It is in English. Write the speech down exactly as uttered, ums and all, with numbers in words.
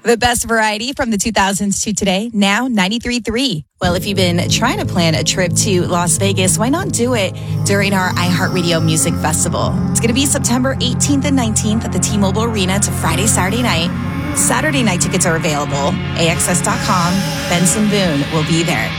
The best variety from the two thousands to today, now ninety-three point three. Well, if you've been trying to plan a trip to Las Vegas, why not do it during our iHeartRadio Music Festival? It's going to be September eighteenth and nineteenth at the T-Mobile Arena to Friday, Saturday night. Saturday night tickets are available. A X S dot com. Benson Boone will be there.